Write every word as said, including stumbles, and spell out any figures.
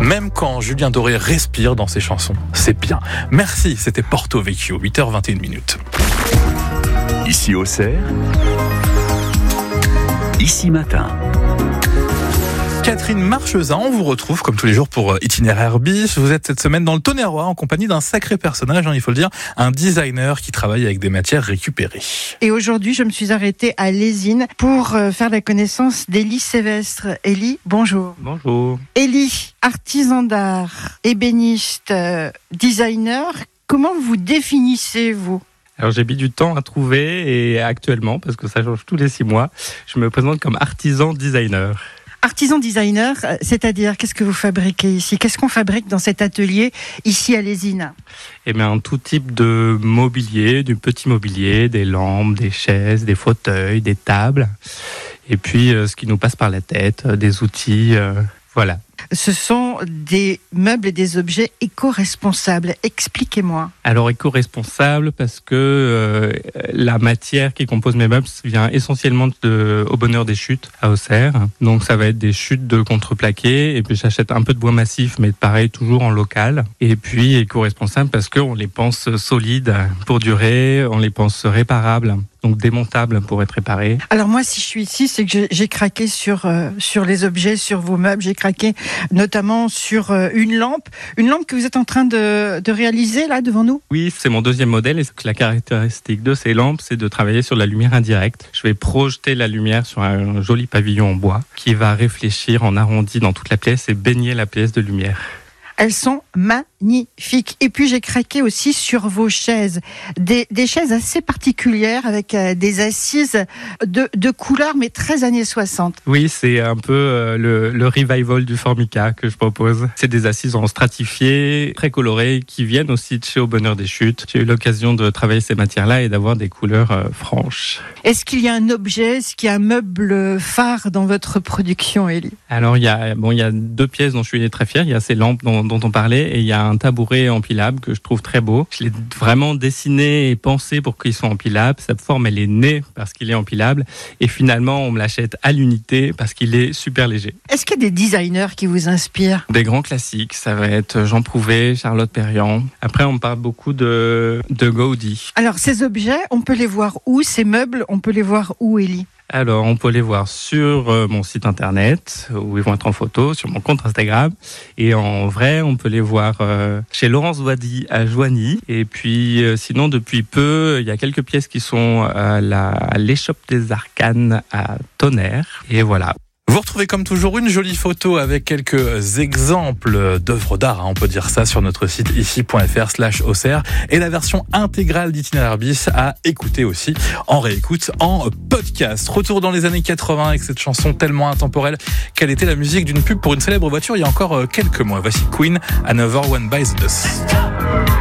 Même quand Julien Doré respire dans ses chansons, c'est bien. Merci, c'était Porto Vecchio, huit heures vingt et une minutes. Ici Auxerre, ici matin. Catherine Marchezin, on vous retrouve comme tous les jours pour Itinéraire Bis. Vous êtes cette semaine dans le Tonnerrois en compagnie d'un sacré personnage, hein, il faut le dire, un designer qui travaille avec des matières récupérées. Et aujourd'hui, je me suis arrêtée à Lésine pour faire la connaissance d'Élie Sévestre. Élie, bonjour. Bonjour. Élie, artisan d'art, ébéniste, euh, designer, comment vous définissez-vous ? Alors j'ai mis du temps à trouver et actuellement, parce que ça change tous les six mois, je me présente comme artisan designer. Artisan designer, c'est-à-dire qu'est-ce que vous fabriquez ici ? Qu'est-ce qu'on fabrique dans cet atelier ici à Lésine ? Eh bien, tout type de mobilier, du petit mobilier, des lampes, des chaises, des fauteuils, des tables, et puis euh, ce qui nous passe par la tête, euh, des outils, euh, voilà. Ce sont des meubles et des objets éco-responsables. Expliquez-moi. Alors éco-responsable parce que euh, la matière qui compose mes meubles vient essentiellement de Au Bonheur des Chutes à Auxerre. Donc ça va être des chutes de contreplaqué et puis j'achète un peu de bois massif mais pareil toujours en local. Et puis éco-responsable parce qu'on les pense solides pour durer, on les pense réparables. Donc démontables pour être réparés. Alors moi, si je suis ici, c'est que j'ai, j'ai craqué sur euh, sur les objets, sur vos meubles. J'ai craqué notamment sur euh, une lampe, une lampe que vous êtes en train de, de réaliser là devant nous. Oui, c'est mon deuxième modèle et la caractéristique de ces lampes, c'est de travailler sur la lumière indirecte. Je vais projeter la lumière sur un joli pavillon en bois qui va réfléchir en arrondi dans toute la pièce et baigner la pièce de lumière. Elles sont magnifiques. Et puis j'ai craqué aussi sur vos chaises. Des, des chaises assez particulières avec euh, des assises de, de couleur mais très années soixante. Oui, c'est un peu euh, le, le revival du Formica que je propose. C'est des assises en stratifié, très colorées, qui viennent aussi de chez Au Bonheur des Chutes. J'ai eu l'occasion de travailler ces matières-là et d'avoir des couleurs euh, franches. Est-ce qu'il y a un objet, est-ce qu'il y a un meuble phare dans votre production, Élie ? Alors il y a, bon, il y a deux pièces dont je suis très fier. Il y a ces lampes dont dont on parlait et il y a un tabouret empilable que je trouve très beau. Je l'ai vraiment dessiné et pensé pour qu'il soit empilable. Sa forme, elle est née parce qu'il est empilable et finalement, on me l'achète à l'unité parce qu'il est super léger. Est-ce qu'il y a des designers qui vous inspirent ? Des grands classiques, ça va être Jean Prouvé, Charlotte Perriand. Après, on me parle beaucoup de, de Gaudi. Alors, ces objets, on peut les voir où ? Ces meubles, on peut les voir où, Élie ? Alors, on peut les voir sur euh, mon site internet, où ils vont être en photo, sur mon compte Instagram. Et en vrai, on peut les voir euh, chez Laurence Wady à Joigny. Et puis, euh, sinon, depuis peu, il y a quelques pièces qui sont à, la, à l'Échoppe des Arcanes à Tonnerre. Et voilà. Vous retrouvez comme toujours une jolie photo avec quelques exemples d'œuvres d'art, hein, on peut dire ça, sur notre site ici.fr slash Auxerre et la version intégrale d'Itinéraire Bis à écouter aussi en réécoute, en podcast. Retour dans les années quatre-vingts avec cette chanson tellement intemporelle qu'elle était la musique d'une pub pour une célèbre voiture il y a encore quelques mois. Voici Queen, Another One Bites the Dust.